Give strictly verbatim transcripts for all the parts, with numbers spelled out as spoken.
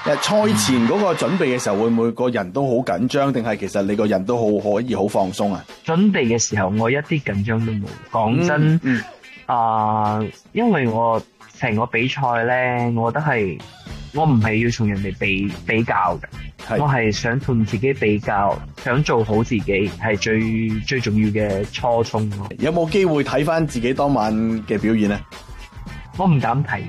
誒賽前嗰個準備嘅時候，會唔會個人都好緊張，定係其實你個人都好可以好放鬆啊？ 準備嘅時候，我一啲緊張都冇。講真，啊、 嗯嗯呃，因為我成個比賽咧，我覺得係我唔係要同人哋比比較嘅，我係想同自己比較，想做好自己，係最最重要嘅初衷咯。 有冇機會睇翻自己當晚嘅表現咧？ 我唔敢睇，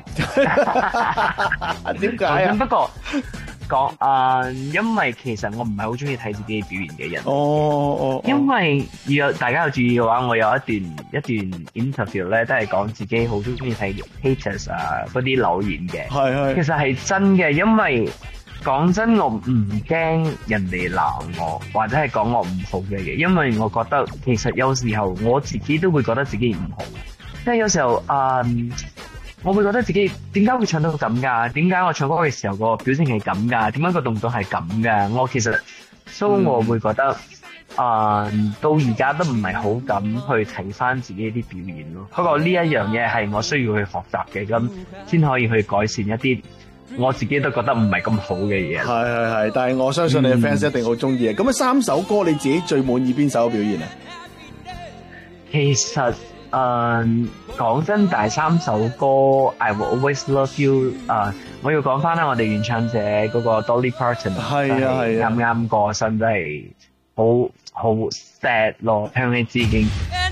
點解啊？ 不過講啊，因為其實我唔係好中意睇自己表現嘅人。 哦哦， 因為如果大家有注意嘅話，我有一段一段 interview 咧，都係講自己好中意睇 haters 啊嗰啲留言嘅。 係係。其實係真嘅，因為講真，我唔驚人哋鬧我，或者係講我唔好嘅嘢，因為我覺得其實有時候我自己都會覺得自己唔好，即係有時候啊。嗯我會覺得自己點解會唱到咁㗎？點解我唱歌嘅時候個表情係咁㗎？點解個動作係咁㗎？我其實，所以我會覺得，啊、嗯呃，到而家都唔係好敢去睇翻自己啲表現咯。不過呢一樣嘢係我需要去學習嘅，咁先可以去改善一啲我自己都覺得唔係咁好嘅嘢。 係係係，但係我相信你嘅 fans 一定好中意嘅。咁啊，三首歌你自己最滿意邊首表現啊？ 其實。誒、uh, 講真，第三首歌《I Will Always Love You》誒，我要講翻啦，我哋原唱者嗰個 Dolly Parton 係啊係啊， 啱啱過身，真係好好 sad 咯，向你致敬。